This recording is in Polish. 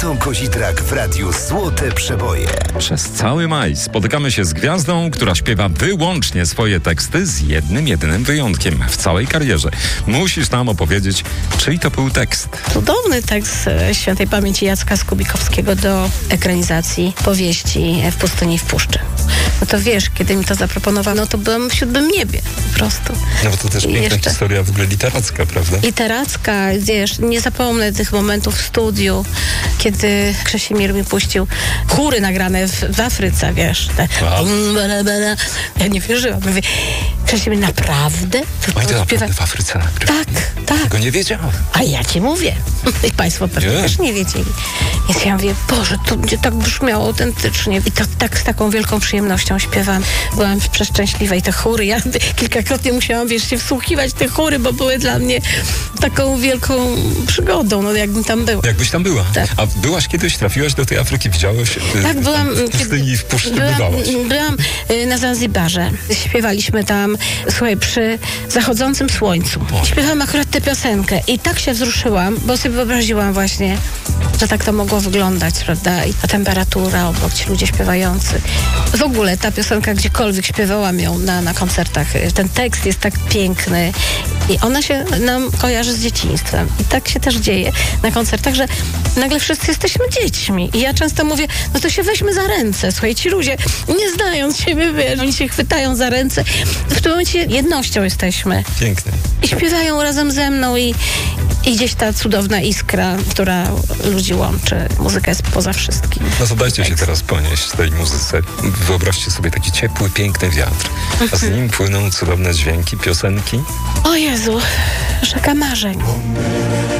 Tom Kozitrak w radiu Złote Przeboje. Przez cały maj spotykamy się z gwiazdą, która śpiewa wyłącznie swoje teksty z jednym, jedynym wyjątkiem w całej karierze. Musisz nam opowiedzieć, czyj to był tekst. Cudowny tekst świętej pamięci Jacka Skubikowskiego do ekranizacji powieści W pustyni i w puszczy. No to wiesz, kiedy mi to zaproponowano, to byłam w 7 niebie po prostu. No bo to też piękna historia w ogóle literacka, prawda? Literacka, wiesz, nie zapomnę tych momentów w studiu, kiedy Krzesimir mi puścił chóry nagrane w Afryce, wiesz. Ja nie wierzyłam. Mówię, Krzesimir, naprawdę? Oj, to naprawdę w Afryce nagrywali? Tak. Tego nie wiedziałem. A ja ci mówię. I państwo pewnie też nie wiedzieli. Więc ja mówię, Boże, to będzie tak brzmiało autentycznie. I to tak z taką wielką przyjemnością śpiewam. Byłam przeszczęśliwa i te chóry, ja kilkakrotnie musiałam, wiesz, się wsłuchiwać te chóry, bo były dla mnie taką wielką przygodą, no jakbym tam była. Jakbyś tam była? Tak. A byłaś kiedyś, trafiłaś do tej Afryki, widziałeś? Tak, byłam. W pustyni i w puszczy bywałaś. Byłam na Zanzibarze. Śpiewaliśmy tam, słuchaj, przy zachodzącym słońcu. Śpiewałam akurat tę piosenkę i tak się wzruszyłam, bo sobie wyobraziłam właśnie, że tak to mogło wyglądać, prawda? I ta temperatura obok, ci ludzie śpiewający. W ogóle ta piosenka, gdziekolwiek śpiewałam ją na koncertach, ten tekst jest tak piękny i ona się nam kojarzy z dzieciństwem. I tak się też dzieje na koncertach, że nagle wszyscy jesteśmy dziećmi. I ja często mówię, no to się weźmy za ręce. Słuchaj, ci ludzie, nie znając siebie, wiesz, oni się chwytają za ręce. W tym momencie jednością jesteśmy. Piękne. I śpiewają razem ze mną i gdzieś ta cudowna iskra, która ludzi łączy. Muzyka jest poza wszystkim. No to dajcie się teraz ponieść tej muzyce. Wyobraźcie sobie taki ciepły, piękny wiatr, a z nim płyną cudowne dźwięki, piosenki. O Jezu, rzeka marzeń.